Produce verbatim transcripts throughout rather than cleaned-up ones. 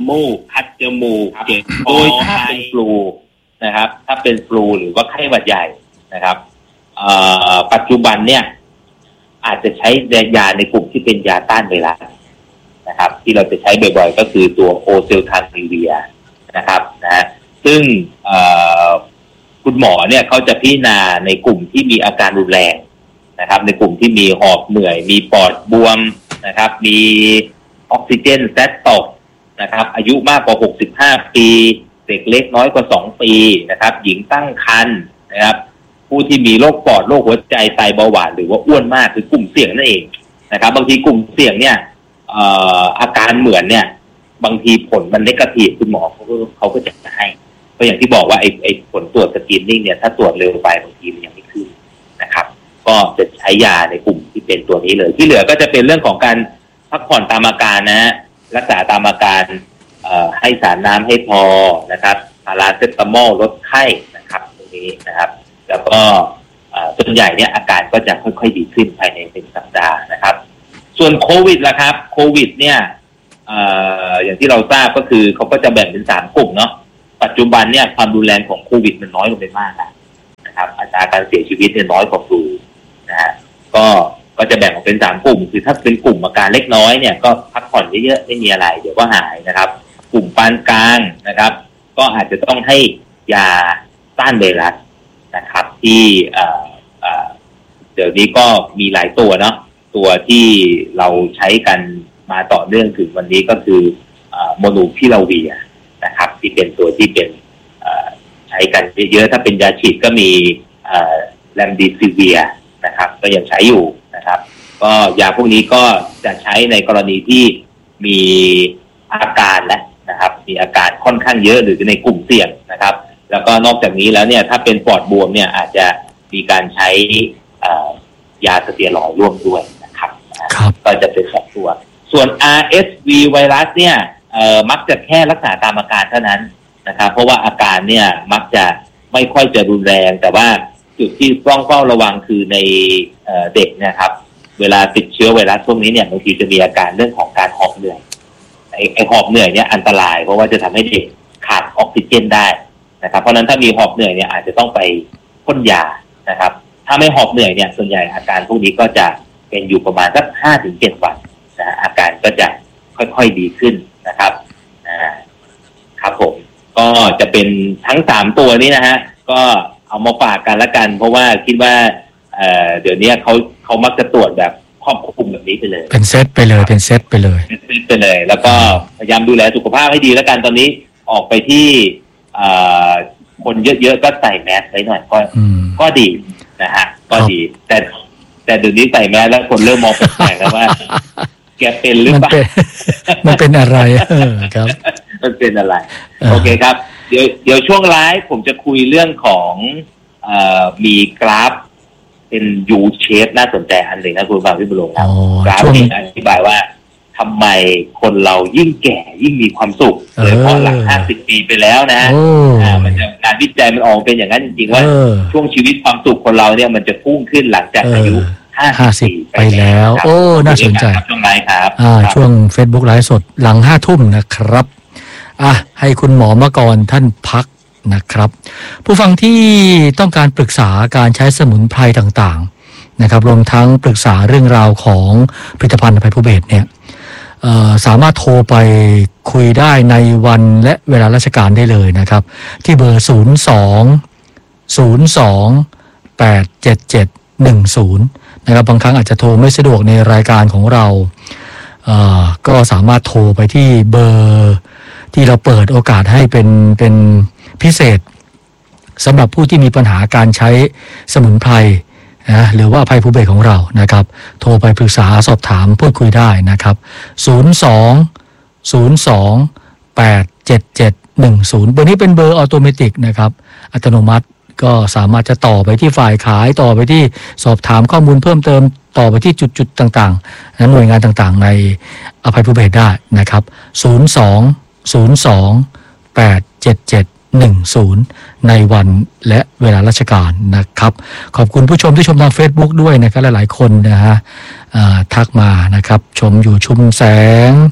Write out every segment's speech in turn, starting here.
มูกคัดจมูกเจ็บคอโดยถ้าเป็นฟลูนะครับถ้าเป็นฟลูหรือว่าไข้หวัดใหญ่นะครับปัจจุบันเนี่ยอาจจะใช้ยาในกลุ่มที่เป็นยาต้านไวรัสนะครับที่เราจะใช้บ่อยๆก็คือตัวโอเซลทาซิเวียนะครับนะซึ่งคุณหมอเนี่ยเขาจะพิจารณาในกลุ่มที่มีอาการรุนแรงนะครับในกลุ่มที่มีหอบเหนื่อยมีปอดบวมนะครับมีออกซิเจนแซดตกนะครับอายุมากกว่าหกสิบห้าปีเด็กเล็กน้อยกว่าสองปีนะครับหญิงตั้งครรภ์นะครับผู้ที่มีโรคปอดโรคหัวใจไตเบาหวานหรือว่าอ้วนมากคือกลุ่มเสี่ยงนั่นเองนะครับบางทีกลุ่มเสี่ยงเนี่ยเอ่ออาการเหมือนเนี่ยบางทีผลมันเนกาทีฟคุณหมอเขาเขาก็จะให้ก็อย่างที่บอกว่าไอ้ไอ้ผลตรวจสกรีนนิ่งเนี่ยถ้าตรวจเร็วไปบางทีมันยังไม่ขึ้นนะครับก็จะใช้ยาในกลุ่มที่เป็นตัวนี้เลยที่เหลือก็จะเป็นเรื่องของการพักผ่อนตามอาการนะรักษาตามอาการให้สารน้ำให้พอนะครับพาราเซตามอลลดไข้นะครับตรงนี้นะครับแล้วก็ส่วนใหญ่เนี่ยอาการก็จะค่อยๆดีขึ้นภายในเป็นสัปดาห์นะครับส่วนโควิดล่ะครับโควิดเนี่ย อ, อย่างที่เราทราบก็คือเขาก็จะแบ่งเป็นสามกลุ่มเนาะปัจจุบันเนี่ยความรุนแรงของโควิดมันน้อยลงไปมากแล้วนะครับอัตราการเสียชีวิตเนี่ยน้อยกว่าฟลูนะฮะก็ก็จะแบ่งออกเป็นสามกลุ่มคือถ้าเป็นกลุ่มอาการเล็กน้อยเนี่ยก็พักผ่อนเยอะๆไม่มีอะไรเดี๋ยวก็หายนะครับกลุ่มปานกลางนะครับก็อาจจะต้องให้ยาต้านไวรัสนะครับที่เดี๋ยวนี้ก็มีหลายตัวเนาะตัวที่เราใช้กันมาต่อเนื่องถึงวันนี้ก็คือโมนูพิลาเวียนะครับที่เป็นตัวที่เป็นใช้กันเยอะๆถ้าเป็นยาฉีดก็มีแรมดีซิเวียนะครับก็ยังใช้อยู่นะครับก็ยาพวกนี้ก็จะใช้ในกรณีที่มีอาการและนะครับมีอาการค่อนข้างเยอะหรือในกลุ่มเสี่ยงนะครับแล้วก็นอกจากนี้แล้วเนี่ยถ้าเป็นปอดบวมเนี่ยอาจจะมีการใช้ยาสเตียรอยด์ร่วมด้วยนะครับก็จะเป็นสองตัวส่วน อาร์ เอส วี ไวรัสเนี่ยมักจะแค่รักษาตามอาการเท่านั้นนะครับเพราะว่าอาการเนี่ยมักจะไม่ค่อยจะรุนแรงแต่ว่าจุดที่ต้องเฝ้าระวังคือในเด็กนะครับเวลาติดเชื้อไวรัสพวกนี้เนี่ยบางทีจะมีอาการเรื่องของการหอบเหนื่อยไอ้ไอ้หอบเหนื่อยเนี่ยอันตรายเพราะว่าจะทำให้เด็กขาดออกซิเจนได้นะครับเพราะนั้นถ้ามีหอบเหนื่อยเนี่ยอาจจะต้องไปพ่นยานะครับถ้าไม่หอบเหนื่อยเนี่ยส่วนใหญ่อาการพวกนี้ก็จะเป็นอยู่ประมาณสัก ห้าถึงเจ็ด วันนะอาการก็จะค่อยๆดีขึ้นนะครับอ่าครับผมก็จะเป็นทั้งสามตัวนี้นะฮะก็เอามาฝากกันละกันเพราะว่าคิดว่า เอ่อเดี๋ยวนี้เขาเขามักจะตรวจแบบครอบคลุมแบบนี้ไปเลยเป็นเซตไปเลยเป็นเซตไปเลยเป็นเซตไปเลยแล้วก็พยายามดูแลสุขภาพให้ดีแล้วกันตอนนี้ออกไปที่คนเยอะๆก็ใส่แมสไว้หน่อยก็ก็ดีนะฮะก็ดีแต่แต่เดี๋ยวนี้ใส่แมสแล้วคนเริ่มมองแปลกๆแล้วว่าแกเป็นหรือเปล่ามันเป็นอะไรเออครับมันเป็นอะไรโอเคครับเดี๋ยวเดี๋ยวช่วงไลฟ์ผมจะคุยเรื่องของเอ่อมีกราฟเป็น U shape น่าสนใจอันหนึ่งนะคุณฟังพี่บุญหลงครับกราฟนี้อธิบายว่าทำไมคนเรายิ่งแก่ยิ่งมีความสุขโดยเฉพาะหลังห้าสิบปีไปแล้วนะอ่ามันจะการวิจัยมันออกเป็นอย่างนั้นจริงๆว่าช่วงชีวิตความสุขคนเราเนี่ยมันจะพุ่งขึ้นหลังจากอายุห้าสิบไปแล้วโอ้น่าสนใจช่วงไลฟ์ครับอ่าช่วง Facebook ไลฟ์สดหลังห้าทุ่มนะครับอ่ะให้คุณหมอมาก่อนท่านพักนะครับผู้ฟังที่ต้องการปรึกษาการใช้สมุนไพรต่างๆนะครับรวมทั้งปรึกษาเรื่องราวของผลิตภัณฑ์ภัยภูเบศเนี่ยสามารถโทรไปคุยได้ในวันและเวลาราชการได้เลยนะครับที่เบอร์ศูนย์ สอง ศูนย์ สอง แปด เจ็ด เจ็ด หนึ่ง ศูนย์นะครับบางครั้งอาจจะโทรไม่สะดวกในรายการของเราก็สามารถโทรไปที่เบอร์ที่เราเปิดโอกาสให้เป็นเป็นพิเศษสำหรับผู้ที่มีปัญหาการใช้สมุนไพรนะหรือว่าภัยภูเบศของเรานะครับโทรไปปรึกษาสอบถามพูดคุยได้นะครับศูนย์ สอง ศูนย์ สอง แปด เจ็ด เจ็ด หนึ่ง ศูนย์เบอร์นี้เป็นเบอร์ออโตเมติกนะครับอัตโนมัติก็สามารถจะต่อไปที่ฝ่ายขายต่อไปที่สอบถามข้อมูลเพิ่มเติมต่อไปที่จุดๆต่างๆหน่วยงานต่างๆในอภัยภูเบศได้นะครับศูนย์ สอง ศูนย์ สอง แปด เจ็ด เจ็ด หนึ่ง ศูนย์ในวันและเวลาราชการนะครับขอบคุณผู้ชมที่ชมทาง Facebook ด้วยนะครับหลายๆคนนะฮะทักมานะครับชมอยู่ชุมแสง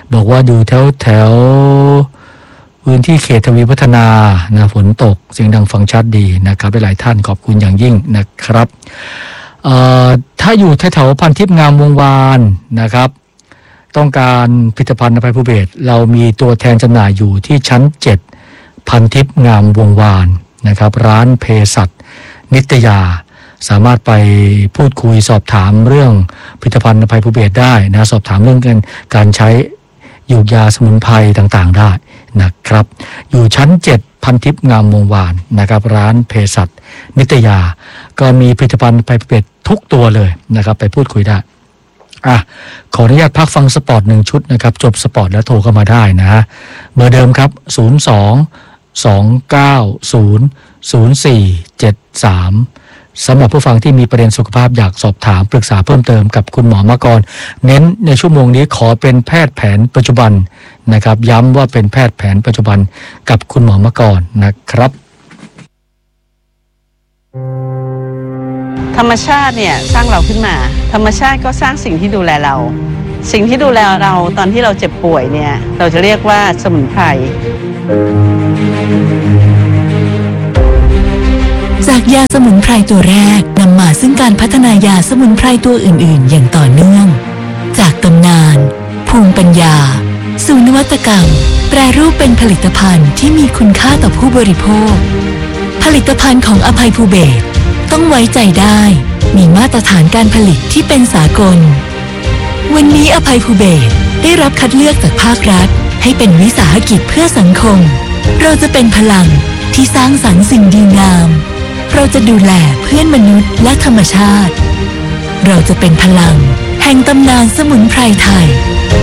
บอกว่าดูแถวแถวพื้นที่เขตทวีพัฒนานะฝนตกเสียงดังฟังชัดดีนะครับหลายท่านขอบคุณอย่างยิ่งนะครับถ้าอยู่แถวพันทิพย์งามวงวานนะครับต้องการผลิตภัณฑ์อภัยภูเบศรเรามีตัวแทนจำหน่ายอยู่ที่ชั้นเจ็ดพันทิพย์งามวงวานนะครับร้านเภสัชนิตยาสามารถไปพูดคุยสอบถามเรื่องผลิตภัณฑ์อภัยภูเบศรได้นะสอบถามเรื่องการการใช้ยูกยาสมุนไพรต่างๆได้นะครับอยู่ชั้นเจ็ดพันทิพย์งามวงวานนะครับร้านเภสัชนิตยาก็มีผลิตภัณฑ์อภัยภูเบศรทุกตัวเลยนะครับไปพูดคุยได้อ่ะขออนุญาตพักฟังสปอร์ตหนึ่งชุดนะครับจบสปอร์ตแล้วโทรเข้ามาได้นะเบอร์เดิมครับศูนย์ สอง สอง เก้า ศูนย์ ศูนย์ สี่ เจ็ด สามสำหรับผู้ฟังที่มีประเด็นสุขภาพอยากสอบถามปรึกษาเพิ่มเติมกับคุณหมอมกรเน้นในชั่วโมงนี้ขอเป็นแพทย์แผนปัจจุบันนะครับย้ำว่าเป็นแพทย์แผนปัจจุบันกับคุณหมอมกรนะครับธรรมชาติเนี่ยสร้างเราขึ้นมาธรรมชาติก็สร้างสิ่งที่ดูแลเราสิ่งที่ดูแลเราตอนที่เราเจ็บป่วยเนี่ยเราจะเรียกว่าสมุนไพรจากยาสมุนไพรตัวแรกนำมาซึ่งการพัฒนายาสมุนไพรตัวอื่นๆอย่างต่อเนื่องจากตำนานภูมิปัญญาสู่นวัตกรรมแปรรูปเป็นผลิตภัณฑ์ที่มีคุณค่าต่อผู้บริโภคผลิตภัณฑ์ของอภัยภูเบศรต้องไว้ใจได้มีมาตรฐานการผลิตที่เป็นสากลวันนี้อภัยภูเบศรได้รับคัดเลือกจากภาครัฐให้เป็นวิสาหกิจเพื่อสังคมเราจะเป็นพลังที่สร้างสรรค์สิ่งดีงามเราจะดูแลเพื่อนมนุษย์และธรรมชาติเราจะเป็นพลังแห่งตำนานสมุนไพรไทย